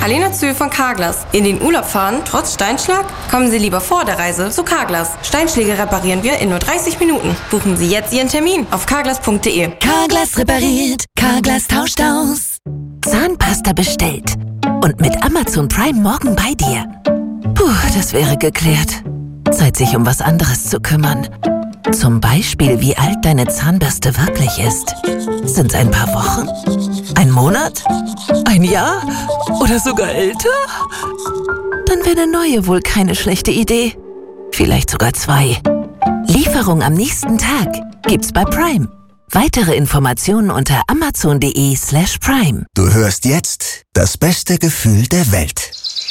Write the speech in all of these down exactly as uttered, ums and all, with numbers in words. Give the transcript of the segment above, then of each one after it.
Alena Zühl von Carglass. In den Urlaub fahren, trotz Steinschlag? Kommen Sie lieber vor der Reise zu Carglass. Steinschläge reparieren wir in nur dreißig Minuten. Buchen Sie jetzt Ihren Termin auf carglass punkt de. Carglass repariert, Carglass tauscht aus. Zahnpasta bestellt. Und mit Amazon Prime morgen bei dir. Puh, das wäre geklärt. Zeit, sich um was anderes zu kümmern. Zum Beispiel, wie alt deine Zahnbürste wirklich ist. Sind's ein paar Wochen? Ein Monat? Ein Jahr? Oder sogar älter? Dann wäre eine neue wohl keine schlechte Idee. Vielleicht sogar zwei. Lieferung am nächsten Tag gibt's bei Prime. Weitere Informationen unter amazon punkt de slash prime. Du hörst jetzt das beste Gefühl der Welt.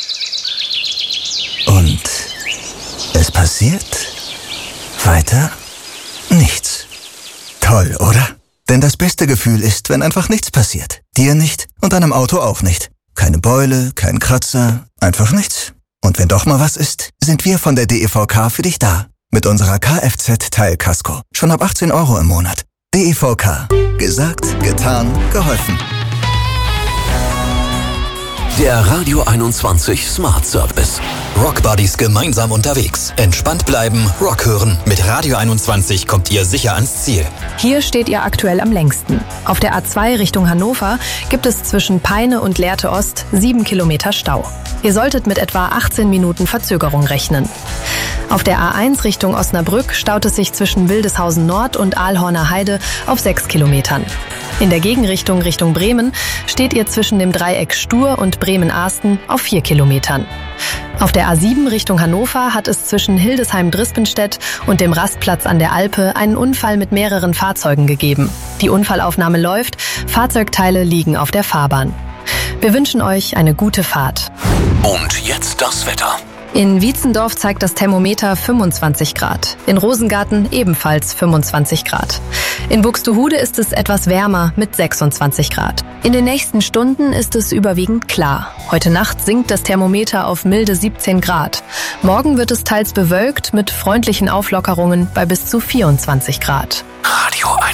Und es passiert weiter nichts. Toll, oder? Denn das beste Gefühl ist, wenn einfach nichts passiert. Dir nicht und deinem Auto auch nicht. Keine Beule, kein Kratzer, einfach nichts. Und wenn doch mal was ist, sind wir von der D E V K für dich da. Mit unserer Kfz-Teilkasko. Schon ab achtzehn Euro im Monat. D E V K. Gesagt, getan, geholfen. Der Radio einundzwanzig Smart Service. Rock Buddies gemeinsam unterwegs. Entspannt bleiben, Rock hören. Mit Radio einundzwanzig kommt ihr sicher ans Ziel. Hier steht ihr aktuell am längsten. Auf der A zwei Richtung Hannover gibt es zwischen Peine und Lehrte Ost sieben Kilometer Stau. Ihr solltet mit etwa achtzehn Minuten Verzögerung rechnen. Auf der A eins Richtung Osnabrück staut es sich zwischen Wildeshausen Nord und Aalhorner Heide auf sechs Kilometern. In der Gegenrichtung Richtung Bremen steht ihr zwischen dem Dreieck Stur und Bremen-Ahsten auf vier Kilometern. Auf der A sieben Richtung Hannover hat es zwischen Hildesheim-Drispenstedt und dem Rastplatz an der Alpe einen Unfall mit mehreren Fahrzeugen gegeben. Die Unfallaufnahme läuft, Fahrzeugteile liegen auf der Fahrbahn. Wir wünschen euch eine gute Fahrt. Und jetzt das Wetter. In Wietzendorf zeigt das Thermometer fünfundzwanzig Grad. In Rosengarten ebenfalls fünfundzwanzig Grad. In Buxtehude ist es etwas wärmer mit sechsundzwanzig Grad. In den nächsten Stunden ist es überwiegend klar. Heute Nacht sinkt das Thermometer auf milde siebzehn Grad. Morgen wird es teils bewölkt mit freundlichen Auflockerungen bei bis zu vierundzwanzig Grad. Radio